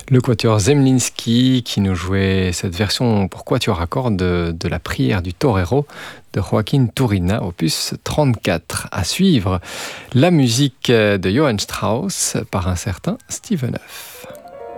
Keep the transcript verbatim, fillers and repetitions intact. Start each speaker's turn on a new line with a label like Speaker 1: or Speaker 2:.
Speaker 1: Le quatuor Zemlinsky qui nous jouait cette version pour quatuor à cordes de, de la prière du torero de Joaquin Turina, opus trente-quatre. À suivre, la musique de Johann Strauss par un certain Steven Hoff.